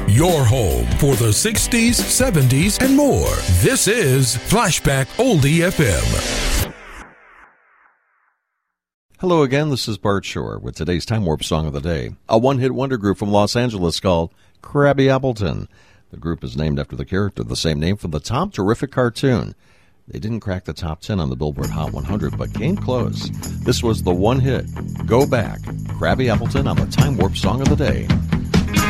Your home for the 60s, 70s, and more. This is Flashback Oldie FM. Hello again, this is Bart Shore with today's Time Warp Song of the Day. A one-hit wonder group from Los Angeles called Krabby Appleton. The group is named after the character of the same name from the Tom Terrific cartoon. They didn't crack the top 10 on the Billboard Hot 100, but came close. This was the one hit, Go Back, Krabby Appleton on the Time Warp Song of the Day.